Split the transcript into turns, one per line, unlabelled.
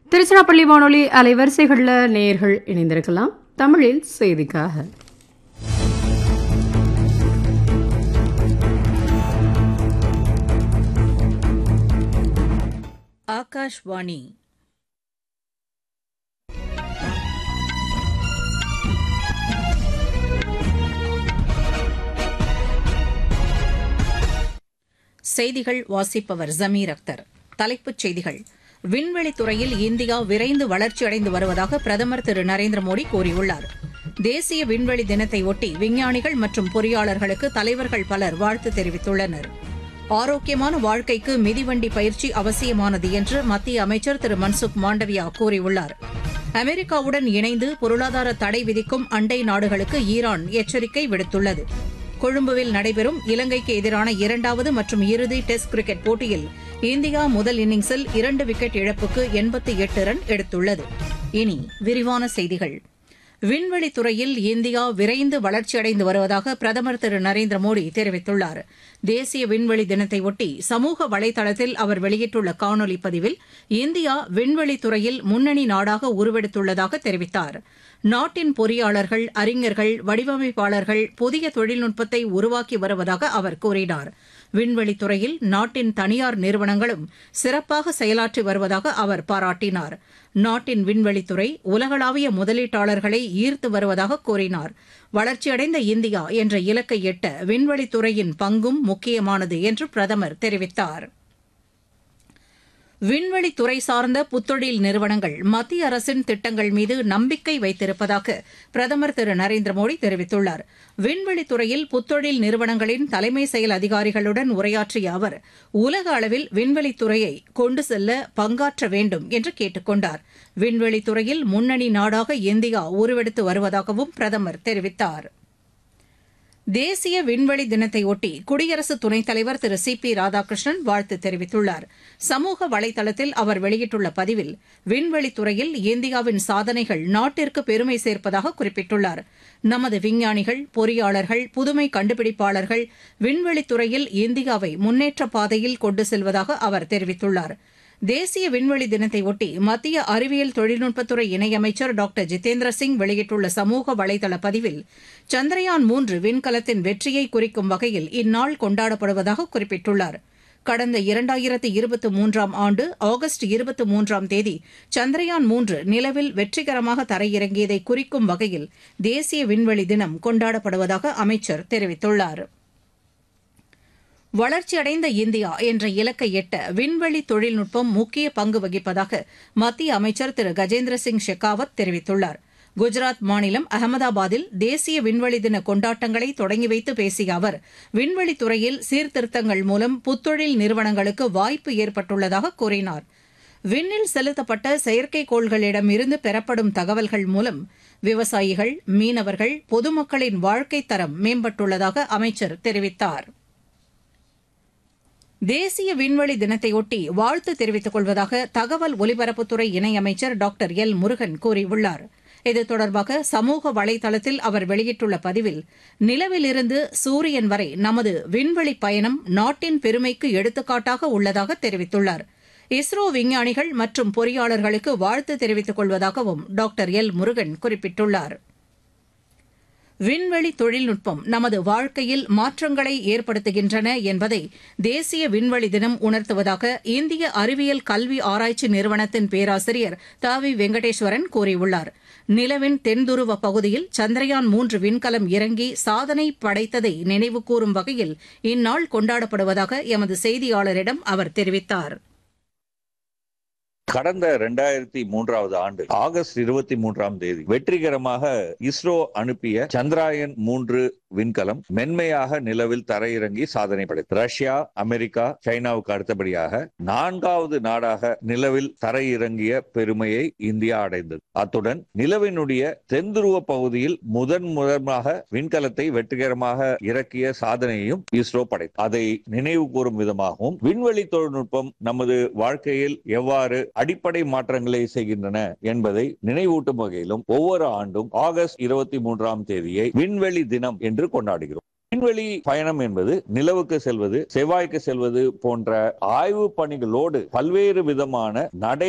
திருச்சிராப்பள்ளி வானொலி அலைவரிசைகளில் நேயர்கள் இணைந்திருக்கலாம். தமிழில் செய்திக்காக
ஆகாஷ்வாணி. செய்திகள் வாசிப்பவர் ஜமீர் அக்தர். தலைப்புச் செய்திகள். விண்வெளித்துறையில் இந்தியா விரைந்து வளர்ச்சியடைந்து வருவதாக பிரதமர் திரு நரேந்திர மோடி கூறியுள்ளார். தேசிய விண்வெளி தினத்தையொட்டி விஞ்ஞானிகள் மற்றும் பொறியாளர்களுக்கு தலைவர்கள் பலர் வாழ்த்து தெரிவித்துள்ளனர். ஆரோக்கியமான வாழ்க்கைக்கு மிதிவண்டி பயிற்சி அவசியமானது என்று மத்திய அமைச்சர் திரு மன்சுக் மாண்டவியா கூறியுள்ளார். அமெரிக்காவுடன் இணைந்து பொருளாதார தடை விதிக்கும் அண்டை நாடுகளுக்கு ஈரான் எச்சரிக்கை விடுத்துள்ளது. கொழும்புவில் நடைபெறும் இலங்கைக்கு எதிரான இரண்டாவது மற்றும் இறுதி டெஸ்ட் கிரிக்கெட் போட்டியில் இந்தியா முதல் இன்னிங்ஸில் 2 விக்கெட் இழப்புக்கு 88 ரன் எடுத்துள்ளது. இனி விரிவான செய்திகள். விண்வெளித்துறையில் இந்தியா விரைந்து வளர்ச்சியடைந்து வருவதாக பிரதமர் திரு நரேந்திர மோடி தெரிவித்துள்ளார். தேசிய விண்வெளி தினத்தையொட்டி சமூக வலைதளத்தில் அவர் வெளியிட்டுள்ள காணொலி பதிவில் இந்தியா விண்வெளித்துறையில் முன்னணி நாடாக உருவெடுத்துள்ளதாக தெரிவித்தார். நாட்டின் பொறியாளர்கள், அறிஞர்கள், வடிவமைப்பாளர்கள் புதிய தொழில்நுட்பத்தை உருவாக்கி வருவதாக அவர் கூறினார். விண்வெளித்துறையில் நாட்டின் தனியார் நிறுவனங்களும் சிறப்பாக செயலாற்றி வருவதாக அவர் பாராட்டினார். நாட்டின் விண்வெளித்துறை உலகளாவிய முதலீட்டாளர்களை ஈர்த்து வருவதாக கூறினார். வளர்ச்சியடைந்த இந்தியா என்ற இலக்கை எட்ட விண்வெளித்துறையின் பங்கும் முக்கியமானது என்று பிரதமர் தெரிவித்தார். விண்வெளித்துறை சார்ந்த புத்தொழில் நிறுவனங்கள் மத்திய அரசின் திட்டங்கள் மீது நம்பிக்கை வைத்திருப்பதாக பிரதமர் திரு நரேந்திர மோடி தெரிவித்துள்ளார். விண்வெளித்துறையில் புத்தொழில் நிறுவனங்களின் தலைமை செயல் அதிகாரிகளுடன் உரையாற்றிய அவர் உலக அளவில் விண்வெளித்துறையை கொண்டு செல்ல பங்காற்ற வேண்டும் என்று கேட்டுக் கொண்டார். விண்வெளித்துறையில் முன்னணி நாடாக இந்தியா உருவெடுத்து வருவதாகவும் பிரதமர் தெரிவித்தார். தேசிய விண்வெளி தினத்தையொட்டி குடியரசு துணைத் தலைவர் திரு சி.பி. ராதாகிருஷ்ணன் வாழ்த்து தெரிவித்துள்ளார். சமூக வலைதளத்தில் அவர் வெளியிட்டுள்ள பதிவில் விண்வெளித்துறையில் இந்தியாவின் சாதனைகள் நாட்டிற்கு பெருமை சேர்ப்பதாக குறிப்பிட்டுள்ளார். நமது விஞ்ஞானிகள், பொறியாளர்கள், புதுமை கண்டுபிடிப்பாளர்கள் விண்வெளித்துறையில் இந்தியாவை முன்னேற்ற பாதையில் கொண்டு செல்வதாக அவர் தெரிவித்துள்ளார். தேசிய விண்வெளி தினத்தையொட்டி மத்திய அறிவியல் தொழில்நுட்பத்துறை இணையமைச்சர் டாக்டர் ஜிதேந்திர சிங் வெளியிட்டுள்ள சமூக வலைதள பதிவில் சந்திரயான் 3 விண்கலத்தின் வெற்றியை குறிக்கும் வகையில் இந்நாள் கொண்டாடப்படுவதாக குறிப்பிட்டுள்ளார். கடந்த 2023ஆம் ஆண்டு ஆகஸ்ட் 23ஆம் தேதி சந்திரயான் 3 நிலவில் வெற்றிகரமாக தரையிறங்கியதை குறிக்கும் வகையில் தேசிய விண்வெளி தினம் கொண்டாடப்படுவதாக அமைச்சர் தெரிவித்துள்ளார். வளர்ச்சியடைந்த இந்தியா என்ற இலக்கை எட்ட விண்வெளி தொழில்நுட்பம் முக்கிய பங்கு வகிப்பதாக மத்திய அமைச்சர் திரு கஜேந்திர சிங் ஷெகாவத் தெரிவித்துள்ளார். குஜராத் மாநிலம் அகமதாபாத்தில் தேசிய விண்வெளி தின கொண்டாட்டங்களை தொடங்கி வைத்து பேசிய அவர் விண்வெளித்துறையில் சீர்திருத்தங்கள் மூலம் புத்தொழில் நிறுவனங்களுக்கு வாய்ப்பு ஏற்பட்டுள்ளதாக கூறினார். விண்ணில் செலுத்தப்பட்ட செயற்கைக்கோள்களிடமிருந்து பெறப்படும் தகவல்கள் மூலம் விவசாயிகள், மீனவர்கள், பொதுமக்களின் வாழ்க்கைத் தரம் மேம்பட்டுள்ளதாக அமைச்சர் தெரிவித்தார். தேசிய விண்வெளி தினத்தையொட்டி வாழ்த்து தெரிவித்துக் கொள்வதாக தகவல் ஒலிபரப்புத்துறை இணையமைச்சர் டாக்டர் எல் முருகன் கூறியுள்ளார். இது தொடர்பாக சமூக வலைதளத்தில் அவர் வெளியிட்டுள்ள பதிவில் நிலவிலிருந்து சூரியன் வரை நமது விண்வெளி பயணம் நாட்டின் பெருமைக்கு எடுத்துக்காட்டாக உள்ளதாக தெரிவித்துள்ளார். இஸ்ரோ விஞ்ஞானிகள் மற்றும் பொறியாளர்களுக்கு வாழ்த்து தெரிவித்துக் கொள்வதாகவும் டாக்டர் எல் முருகன் குறிப்பிட்டுள்ளார். விண்வெளி தொழில்நுட்பம் நமது வாழ்க்கையில் மாற்றங்களை ஏற்படுத்துகின்றன என்பதை தேசிய விண்வெளி தினம் உணர்த்துவதாக இந்திய அறிவியல் கல்வி ஆராய்ச்சி நிறுவனத்தின் பேராசிரியர் த. வி. வெங்கடேஸ்வரன் கூறியுள்ளார். நிலவின் தென்துருவ பகுதியில் சந்திரயான் 3 விண்கலம் இறங்கி சாதனை படைத்ததை நினைவுகூரும் வகையில் இந்நாள் கொண்டாடப்படுவதாக எமது செய்தியாளரிடம் அவர் தெரிவித்தார்.
கடந்த 2003ஆவது ஆண்டு ஆகஸ்ட் 23ஆம் தேதி வெற்றிகரமாக இஸ்ரோ அனுப்பிய சந்திரயான் 3 விண்கலம் மென்மையாக நிலவில் தரையிறங்கி சாதனை படைத்தது. ரஷ்யா, அமெரிக்கா, சைனாவுக்கு அடுத்தபடியாக 4வது நாடாக நிலவில் தரையிறங்கிய பெருமையை இந்தியா அடைந்தது. அத்துடன் நிலவினுடைய தென்துருவ பகுதியில் முதன்முதலாக விண்கலத்தை வெற்றிகரமாக இறக்கிய சாதனையையும் இஸ்ரோ படைத்தது. அதை நினைவு கூறும் விதமாகவும் விண்வெளி தொழில்நுட்பம் நமது வாழ்க்கையில் எவ்வாறு அடிப்படை மாற்றங்களை செய்கின்றன என்பதை நினைவூட்டும் வகையிலும் ஒவ்வொரு ஆண்டும் ஆகஸ்ட் 23ஆம் தேதியை விண்வெளி தினம் என்று கொண்டாடுகிறோம். விண்வெளி பயணம் என்பது நிலவுக்கு செல்வது, செவ்வாய்க்கு செல்வது போன்ற ஆய்வு பணிகளோடு பல்வேறு விதமான நடை